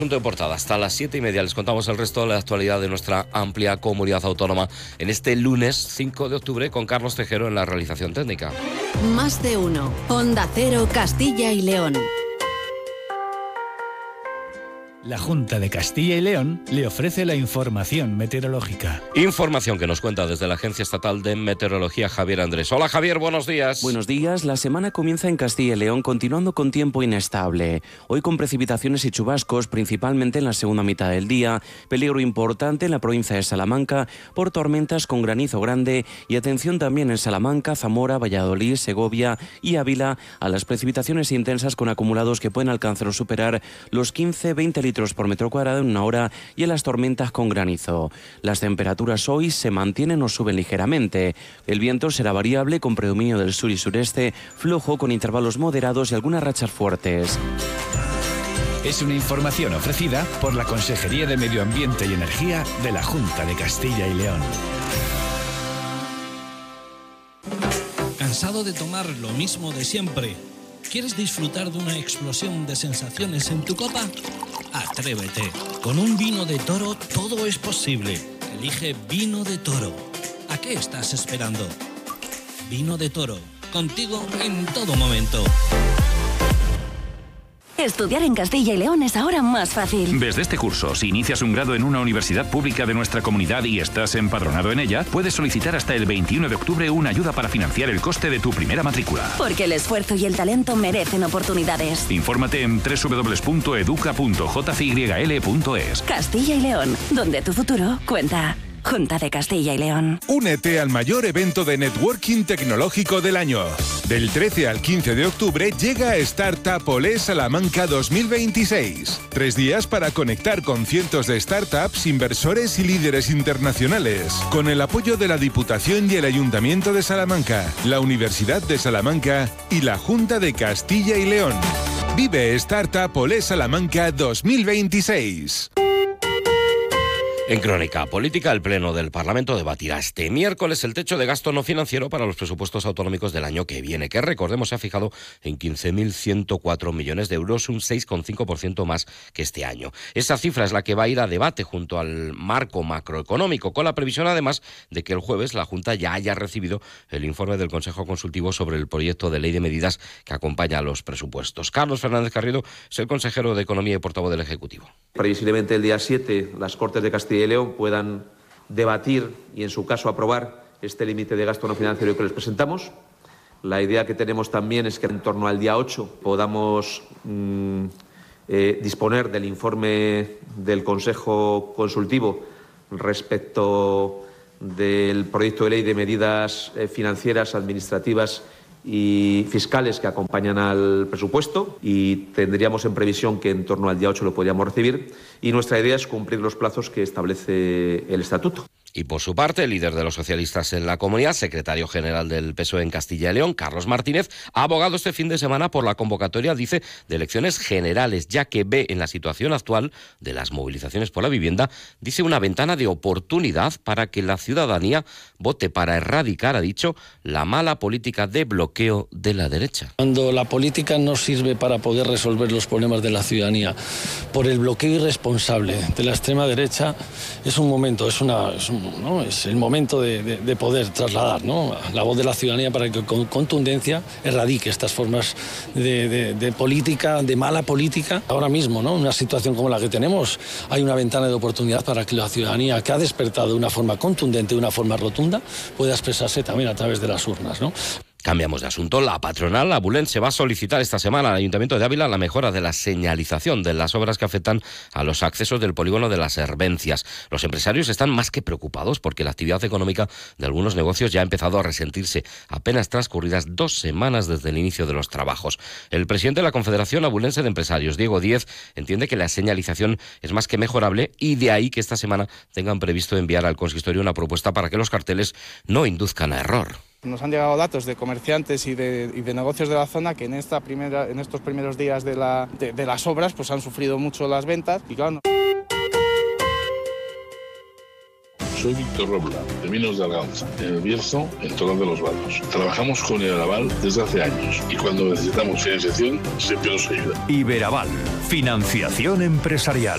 Punto de portada. Hasta las 7:30 les contamos el resto de la actualidad de nuestra amplia comunidad autónoma en este lunes 5 de octubre con Carlos Tejero en la realización técnica. Más de uno. Onda Cero, Castilla y León. La Junta de Castilla y León le ofrece la información meteorológica. Información que nos cuenta desde la Agencia Estatal de Meteorología Javier Andrés. Hola Javier, buenos días. Buenos días. La semana comienza en Castilla y León continuando con tiempo inestable. Hoy con precipitaciones y chubascos, principalmente en la segunda mitad del día. Peligro importante en la provincia de Salamanca por tormentas con granizo grande y atención también en Salamanca, Zamora, Valladolid, Segovia y Ávila a las precipitaciones intensas con acumulados que pueden alcanzar o superar los 15-20 litros por metro cuadrado en una hora y en las tormentas con granizo. Las temperaturas hoy se mantienen o suben ligeramente. El viento será variable con predominio del sur y sureste, flojo con intervalos moderados y algunas rachas fuertes. Es una información ofrecida por la Consejería de Medio Ambiente y Energía de la Junta de Castilla y León. ¿Cansado de tomar lo mismo de siempre? ¿Quieres disfrutar de una explosión de sensaciones en tu copa? Atrévete. Con un vino de Toro todo es posible. Elige Vino de Toro. ¿A qué estás esperando? Vino de Toro. Contigo en todo momento. Estudiar en Castilla y León es ahora más fácil. Desde este curso, si inicias un grado en una universidad pública de nuestra comunidad y estás empadronado en ella, puedes solicitar hasta el 21 de octubre una ayuda para financiar el coste de tu primera matrícula. Porque el esfuerzo y el talento merecen oportunidades. Infórmate en www.educa.jcyl.es. Castilla y León, donde tu futuro cuenta. Junta de Castilla y León. Únete al mayor evento de networking tecnológico del año. Del 13 al 15 de octubre llega Startup Olé Salamanca 2026. 3 días para conectar con cientos de startups, inversores y líderes internacionales. Con el apoyo de la Diputación y el Ayuntamiento de Salamanca, la Universidad de Salamanca y la Junta de Castilla y León. Vive Startup Olé Salamanca 2026. En Crónica Política, el Pleno del Parlamento debatirá este miércoles el techo de gasto no financiero para los presupuestos autonómicos del año que viene, que recordemos se ha fijado en 15.104 millones de euros, un 6,5% más que este año. Esa cifra es la que va a ir a debate junto al marco macroeconómico, con la previsión además de que el jueves la Junta ya haya recibido el informe del Consejo Consultivo sobre el proyecto de ley de medidas que acompaña a los presupuestos. Carlos Fernández Carriedo es el consejero de Economía y portavoz del Ejecutivo. Previsiblemente el día 7 las Cortes de Castilla y León puedan debatir y, en su caso, aprobar este límite de gasto no financiero que les presentamos. La idea que tenemos también es que en torno al día 8 podamos disponer del informe del Consejo Consultivo respecto del proyecto de ley de medidas financieras, administrativas y fiscales que acompañan al presupuesto, y tendríamos en previsión que en torno al día 8 lo podríamos recibir, y nuestra idea es cumplir los plazos que establece el Estatuto. Y por su parte, el líder de los socialistas en la comunidad, secretario general del PSOE en Castilla y León, Carlos Martínez, ha abogado este fin de semana por la convocatoria, dice, de elecciones generales, ya que ve en la situación actual de las movilizaciones por la vivienda, dice, una ventana de oportunidad para que la ciudadanía vote para erradicar, ha dicho, la mala política de bloqueo de la derecha. Cuando la política no sirve para poder resolver los problemas de la ciudadanía por el bloqueo irresponsable de la extrema derecha, es un momento, es el momento de poder trasladar, ¿no?, la voz de la ciudadanía para que con contundencia erradique estas formas de política, de mala política. Ahora mismo, ¿no?, en una situación como la que tenemos, hay una ventana de oportunidad para que la ciudadanía, que ha despertado de una forma contundente, de una forma rotunda, pueda expresarse también a través de las urnas, ¿no? Cambiamos de asunto. La patronal abulense va a solicitar esta semana al Ayuntamiento de Ávila la mejora de la señalización de las obras que afectan a los accesos del polígono de las Herbencias. Los empresarios están más que preocupados porque la actividad económica de algunos negocios ya ha empezado a resentirse apenas transcurridas 2 semanas desde el inicio de los trabajos. El presidente de la Confederación Abulense de Empresarios, Diego Díez, entiende que la señalización es más que mejorable y de ahí que esta semana tengan previsto enviar al consistorio una propuesta para que los carteles no induzcan a error. Nos han llegado datos de comerciantes y de negocios de la zona que en estos primeros días de las obras pues han sufrido mucho las ventas y claro. Soy Víctor Robla, de Vinos de Alganza, en el Bierzo, en Torón de los Vados. Trabajamos con Iberaval desde hace años y cuando necesitamos financiación siempre nos ayuda. Iberaval, financiación empresarial.